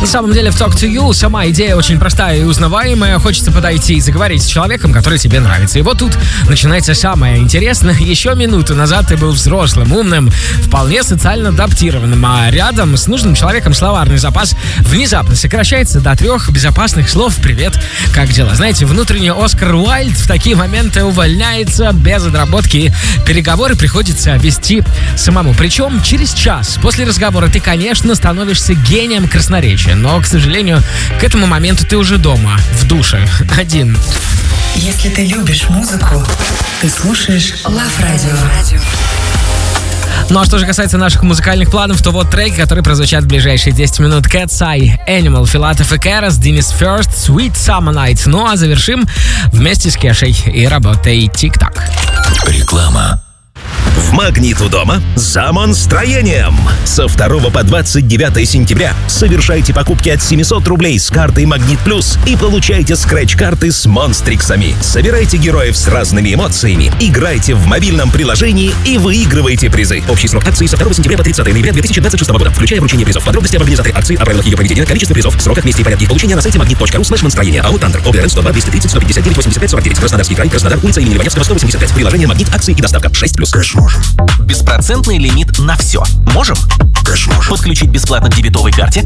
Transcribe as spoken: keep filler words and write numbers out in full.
На самом деле в Talk to You сама идея очень простая и узнаваемая. Хочется подойти и заговорить с человеком, который тебе нравится. И вот тут начинается самое интересное. Еще минуту назад ты был взрослым, умным, вполне социально адаптированным, а рядом с нужным человеком словарный запас внезапно сокращается до трех безопасных слов «Привет, как дела?». Знаете, внутренний Оскар Уайльд в такие моменты увольняется без отработки. Переговоры приходится вести самому. Причем через час после разговора ты, конечно, становишься гением красноречия. Но, к сожалению, к этому моменту ты уже дома, в душе, один. Если ты любишь музыку, ты слушаешь Love Radio. Ну а что же касается наших музыкальных планов, то вот треки, которые прозвучат в ближайшие десять минут. Cat's Eye, Animal, Филатов и Кэрос, Денис First, Sweet Summer Night. Ну а завершим вместе с Кешей и работой Тик-Так. Реклама. В «Магнит у дома» за настроением. Со второго по двадцать девятое сентября совершайте покупки от семьсот рублей с картой «Магнит Плюс» и получайте скретч-карты с монстриксами. Собирайте героев с разными эмоциями, играйте в мобильном приложении и выигрывайте призы. Общий срок акции со второго сентября по тридцатое ноября две тысячи двадцать шестого года, включая вручение призов. Подробности об организаторе акции, о правилах ее проведения, количестве призов, сроках, месте и порядке их получения на сайте магнит точка ру слэш настроение. АО «Тандер», ОГРН сто два двести тридцать сто пятьдесят девять восемьдесят пять сорок девять. Краснодарский край, Краснодар, улица имени Иваневского, сто восемьдесят пять. Приложение «Магнит», акции и доставка шесть плюс. Кэш можем. Беспроцентный лимит на все. Можем? Кэш можем. Подключить бесплатно к дебетовой карте